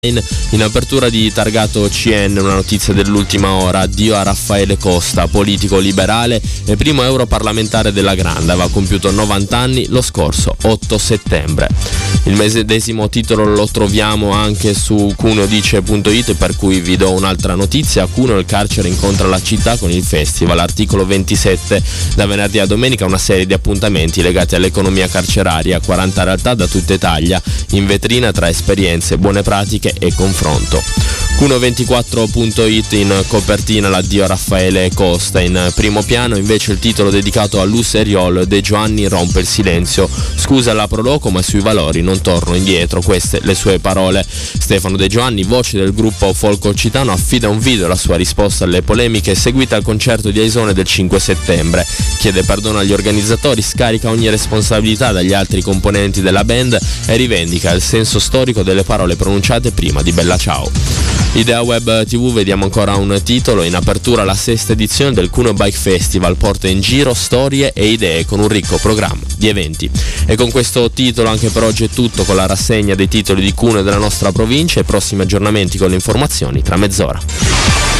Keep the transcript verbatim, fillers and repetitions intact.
In apertura di Targato C N una notizia dell'ultima ora: addio a Raffaele Costa, politico liberale e primo europarlamentare della Grande, aveva compiuto novanta anni lo scorso otto settembre. Il medesimo titolo lo troviamo anche su cuneodice punto it, per cui vi do un'altra notizia. A Cuneo il carcere incontra la città con il festival Articolo ventisette. Da venerdì a domenica una serie di appuntamenti legati all'economia carceraria, quaranta realtà da tutta Italia, in vetrina tra esperienze, buone pratiche e confronto. Cuneo ventiquattro punto it in copertina l'addio a Raffaele Costa. In primo piano invece il titolo dedicato a Lu Seriol: De Giovanni rompe il silenzio, scusa la Proloco ma sui valori non torno indietro, queste le sue parole. Stefano De Giovanni, voce del gruppo folk occitano, affida un video alla sua risposta alle polemiche seguite al concerto di Aisone del cinque settembre. Chiede perdono agli organizzatori, scarica ogni responsabilità dagli altri componenti della band e rivendica il senso storico delle parole pronunciate prima di Bella Ciao. Idea Web tivù, vediamo ancora un titolo. In apertura la sesta edizione del Cuneo Bike Festival porta in giro storie e idee con un ricco programma di eventi. E con questo titolo anche per oggi è tutto, con la rassegna dei titoli di Cuneo e della nostra provincia, e prossimi aggiornamenti con le informazioni tra mezz'ora.